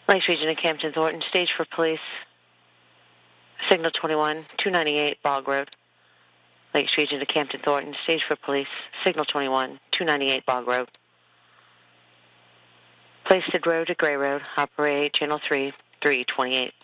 Lakes Region of Campton Thornton, stage for police. Signal 21, 298 Bog Road. Lakes Region of Campton Thornton, stage for police. Signal 21, 298 Bog Road. Plaisted Road to Gray Road, operate Channel 3, 328.